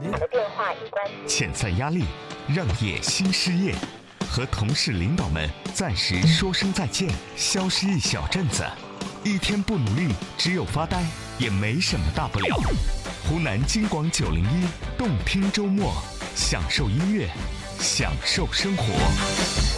遣散压力，让野心失业，和同事领导们暂时说声再见，消失一小阵子，一天不努力，只有发呆，也没什么大不了。湖南京广901动听周末，享受音乐，享受生活。